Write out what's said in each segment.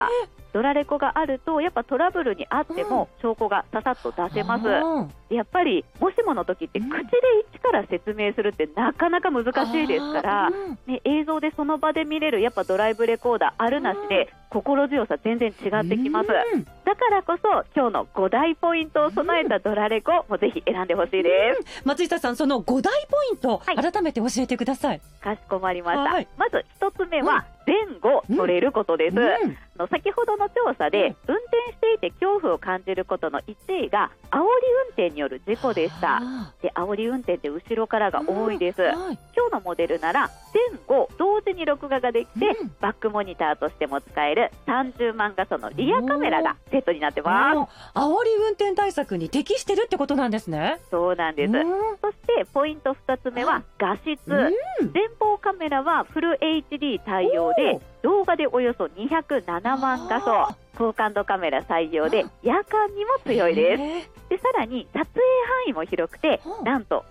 ドラレコがあるとやっぱトラブルにあっても証拠がささっと出せます。やっぱりもしもの時って口で一から説明するってなかなか難しいですから、映像でその場で見れるやっぱドライブレコーダーあるなしで心強さ全然違ってきます。だからこそ今日の5大ポイントを備えたドラレコもぜひ選んでほしいです。 松下さん、その5大ポイント、改めて教えてください。 かしこまりました。まず1つ目は前後取れることです。先ほどの調査で運転していて恐怖を感じることの1位が煽り運転による事故でした。で、煽り運転って後ろからが多いです。今日のモデルなら前後同時に録画ができて、バックモニターとしても使える30万画素のリアカメラがセットになってます。 煽り運転対策に適してるってことなんですね。 そうなんです。そしてポイント2つ目は画質。前方カメラはフル HD 対応で動画でおよそ207万画素、高感度カメラ採用で夜間にも強いです。で、さらに撮影範囲も広くてなんと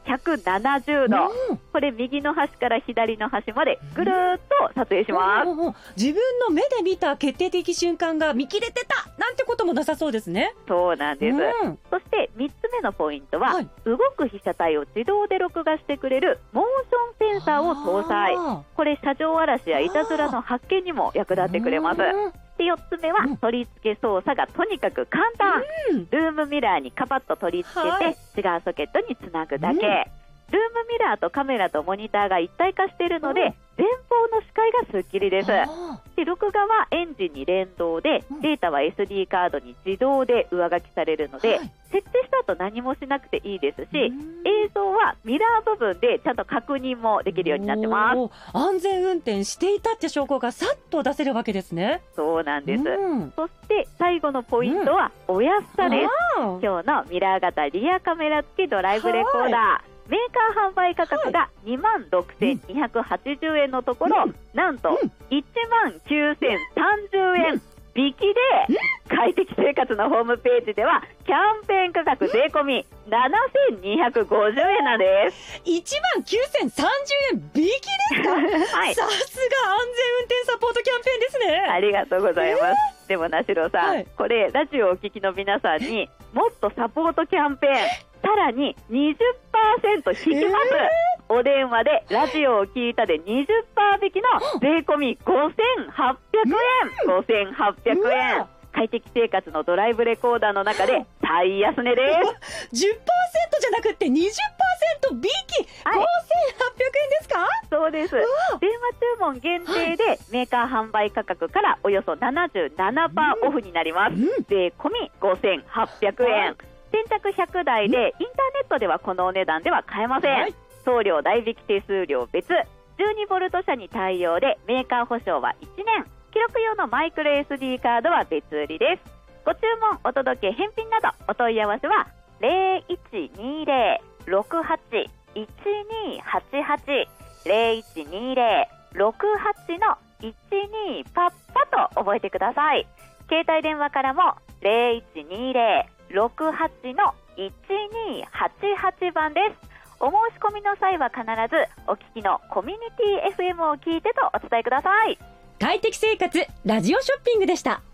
170度、これ右の端から左の端までぐるーっと撮影します。 自分の目で見た決定的瞬間が見切れてたなんてこともなさそうですね。 そうなんです。そして3つ目のポイントは、動く被写体を自動で録画してくれるモーションセンサーを搭載。これ車上荒らしやいたずらの発見にも役立ってくれます。で、4つ目は取り付け操作がとにかく簡単。ルームミラーにカパッと取り付けて違うソケットにつなぐだけ。ルームミラーとカメラとモニターが一体化しているので前方の視界がすっきりです。で、録画はエンジンに連動でデータは SD カードに自動で上書きされるので、設定した後何もしなくていいですし、映像はミラー部分でちゃんと確認もできるようになってます。 安全運転していたって証拠がさっと出せるわけですね。 そうなんです。そして最後のポイントはお安さです。今日のミラー型リアカメラ付きドライブレコーダー、メーカー販売価格が26,280円のところ、なんと19,030円引きで、快適生活のホームページではキャンペーン価格税込み7,250円なんです。 19,030円引きですか？さすが安全運転サポートキャンペーンですね。 ありがとうございます。でもなしろさん、これラジオをお聞きの皆さんにもっとサポートキャンペーンさらに 20% 引きます。お電話でラジオを聞いたで 20% 引きの税込み5,800円。5,800円。快適生活のドライブレコーダーの中で最安値です。 10% じゃなくて 20% 引き、5,800円ですか？ そうです。電話注文限定でメーカー販売価格からおよそ 77% オフになります。税込み 5,800円。先着100台でインターネットではこのお値段では買えません。送料代引き手数料別、12ボルト車に対応でメーカー保証は1年、記録用のマイクロ SD カードは別売りです。ご注文、お届け、返品などお問い合わせは 0120-68-1288 0120-68-12パッパと覚えてください。携帯電話からも 0120-68-1288 番です。お申し込みの際は必ずお聞きのコミュニティ FM を聞いてとお伝えください。 快適生活ラジオショッピングでした。